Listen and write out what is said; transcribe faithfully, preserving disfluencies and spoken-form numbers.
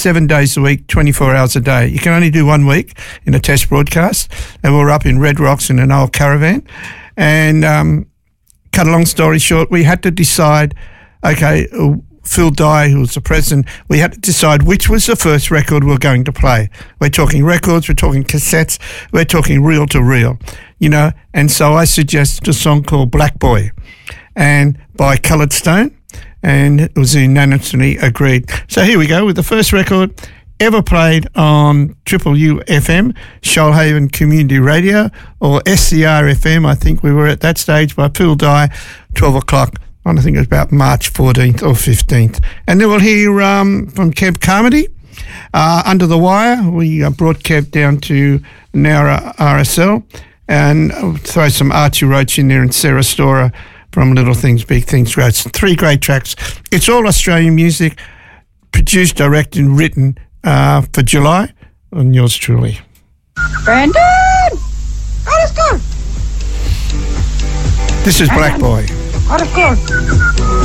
seven days a week, twenty-four hours a day. You can only do one week in a test broadcast. And we were up in Red Rocks in an old caravan. And um, cut a long story short, we had to decide, okay, Phil Dye, who was the president, we had to decide which was the first record we were going to play. We're talking records, we're talking cassettes, we're talking reel to reel, you know. And so I suggested a song called Black Boy, and by Coloured Stone, and it was unanimously agreed. So here we go with the first record ever played on Triple U F M, Shoalhaven Community Radio, or S C R F M, I think we were at that stage, by Phil Dye, twelve o'clock. I think it was about March fourteenth or fifteenth. And then we'll hear um, from Kev Carmody, uh, Under the Wire. We uh, brought Kev down to Nowra R S L, and I'll throw some Archie Roach in there and Sarah Storer from Little Things, Big Things, Great. Three great tracks. It's all Australian music, produced, directed, and written uh, for July on yours truly. Brandon! Let us go! This is Black Boy. Let us go!